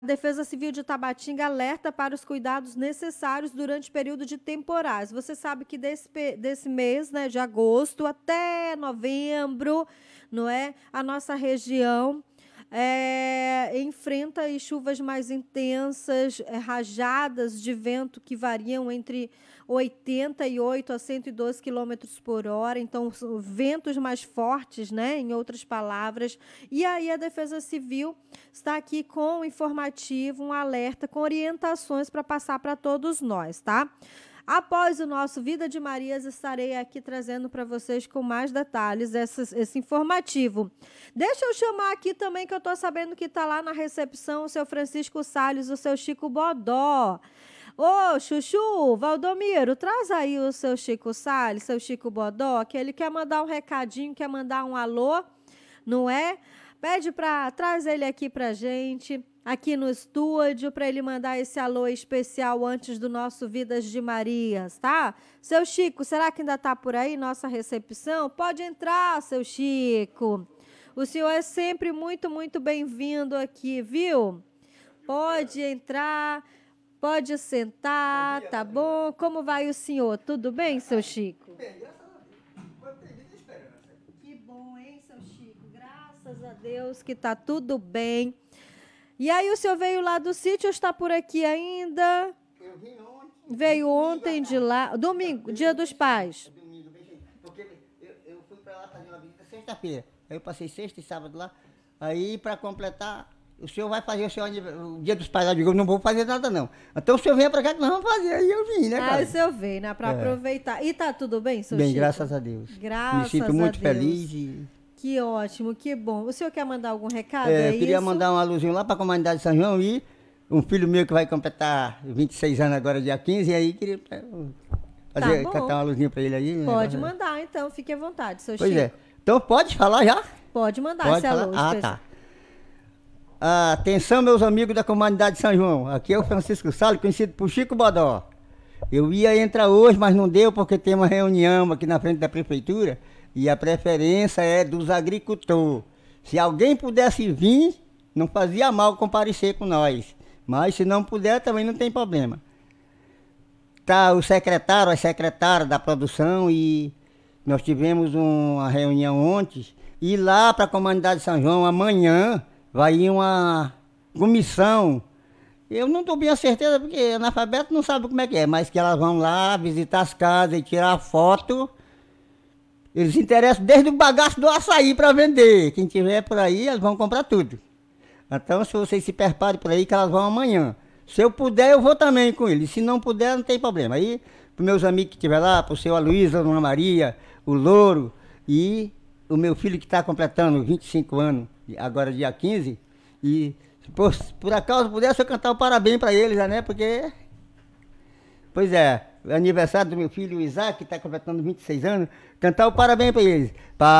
A Defesa Civil de Tabatinga alerta para os cuidados necessários durante o período de temporais. Você sabe que desse mês, né, de agosto até novembro, não é? A nossa região enfrenta aí chuvas mais intensas, rajadas de vento que variam entre 88 a 112 quilômetros por hora, então ventos mais fortes, né, em outras palavras. E aí a Defesa Civil está aqui com um informativo, um alerta com orientações para passar para todos nós, tá? Após o nosso Vida de Marias, estarei aqui trazendo para vocês com mais detalhes esse informativo. Deixa eu chamar aqui também, que eu estou sabendo que está lá na recepção o seu Francisco Salles, o seu Chico Bodó. Ô, Chuchu, Valdomiro, traz aí o seu Chico Salles, seu Chico Bodó, que ele quer mandar um recadinho, quer mandar um alô, não é? Pede para traz ele aqui pra gente, aqui no estúdio, para ele mandar esse alô especial antes do nosso Vidas de Marias, tá? Seu Chico, será que ainda tá por aí nossa recepção? Pode entrar, seu Chico. O senhor é sempre muito, muito bem-vindo aqui, viu? Pode entrar, pode sentar, tá bom? Como vai o senhor? Tudo bem, seu Chico? Bem, graças a Deus. Que bom, hein, seu Chico? Graças a Deus que tá tudo bem. E aí, o senhor veio lá do sítio ou está por aqui ainda? Eu vim ontem. Veio ontem de lá. Domingo, Dia dos Pais. Domingo, porque eu fui pra lá fazer uma visita sexta-feira. Aí eu passei sexta e sábado lá. Aí, para completar, o senhor vai fazer o Dia dos Pais lá. Eu digo, eu não vou fazer nada, não. Então o senhor venha pra cá que nós vamos fazer. Aí eu vim, né, cara? Aí o senhor veio, né? Para aproveitar. E tá tudo bem, seu Bem, Chico? graças a Deus. Graças Me sinto a muito Deus. feliz e... Que ótimo, que bom. O senhor quer mandar algum recado? eu queria isso? mandar um alôzinho lá para a comunidade de São João e um filho meu que vai completar 26 anos agora, dia 15, e aí queria fazer, bom. cantar um alôzinho para ele aí. Pode né? mandar, então. Fique à vontade, seu Pois Chico. é. Então pode falar já? Pode mandar Pode esse falar? alô. Ah, tá. Atenção, meus amigos da comunidade de São João. Aqui é o Francisco Salles, conhecido por Chico Bodó. Eu ia entrar hoje, mas não deu porque tem uma reunião aqui na frente da prefeitura e a preferência é dos agricultores. Se alguém pudesse vir, não fazia mal comparecer com nós. Mas se não puder, também não tem problema. Tá o secretário, a secretária da produção e nós tivemos uma reunião ontem e lá para a comunidade de São João amanhã vai ir uma comissão. Eu não estou bem a certeza porque analfabeto não sabe como é que é, mas que elas vão lá visitar as casas e tirar foto. Eles se interessam desde o bagaço do açaí para vender. Quem tiver por aí, elas vão comprar tudo. Então, se vocês se preparem por aí, que elas vão amanhã. Se eu puder, eu vou também com eles. Se não puder, não tem problema. Aí, para meus amigos que estiver lá, para o seu Aloysio, a Dona Maria, o Louro e o meu filho que está completando 25 anos, agora dia 15. E, por acaso, pudesse eu cantar o parabéns para eles, né? Porque... Pois é, o aniversário do meu filho, o Isaac, que está completando 26 anos, cantar o parabéns para eles.